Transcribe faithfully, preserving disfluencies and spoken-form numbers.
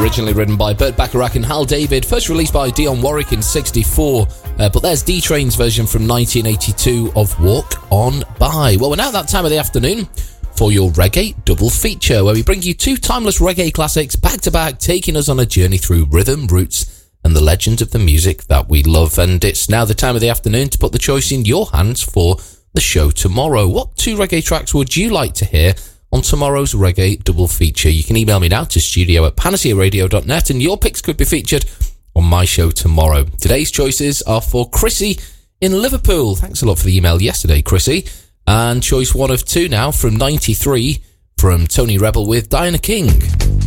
originally written by Burt Bacharach and Hal David, first released by Dionne Warwick in sixty-four, uh, but there's D-Train's version from nineteen eighty-two of Walk On By. Well, we're now at that time of the afternoon for your Reggae Double Feature, where we bring you two timeless reggae classics back-to-back, taking us on a journey through rhythm, roots, and the legends of the music that we love. And it's now the time of the afternoon to put the choice in your hands for the show tomorrow. What two reggae tracks would you like to hear on tomorrow's Reggae Double Feature? You can email me now to studio at panacea radio dot net, and your picks could be featured on my show tomorrow. Today's choices are for Chrissy in Liverpool. Thanks a lot for the email yesterday, Chrissy. And choice one of two now from ninety-three from Tony Rebel with Diana King.